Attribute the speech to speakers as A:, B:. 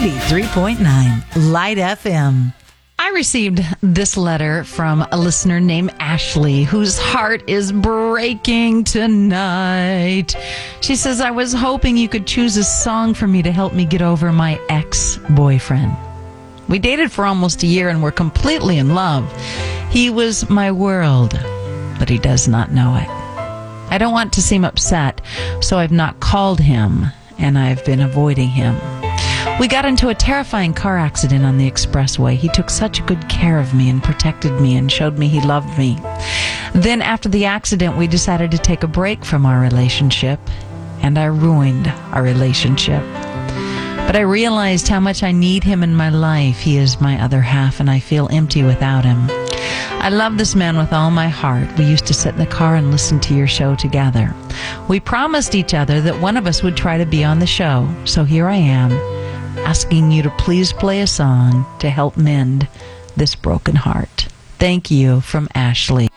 A: 93.9 Light FM. I received this letter from a listener named Ashley, whose heart is breaking tonight. She says, I was hoping you could choose a song for me to help me get over my ex-boyfriend. We dated for almost a year and were completely in love. He was my world, but he does not know it. I don't want to seem upset, so I've not called him, and I've been avoiding him. We got into a terrifying car accident on the expressway. He took such good care of me and protected me and showed me he loved me. Then after the accident, we decided to take a break from our relationship, and I ruined our relationship. But I realized how much I need him in my life. He is my other half, and I feel empty without him. I love this man with all my heart. We used to sit in the car and listen to your show together. We promised each other that one of us would try to be on the show, so here I am, asking you to please play a song to help mend this broken heart. Thank you, from Ashley.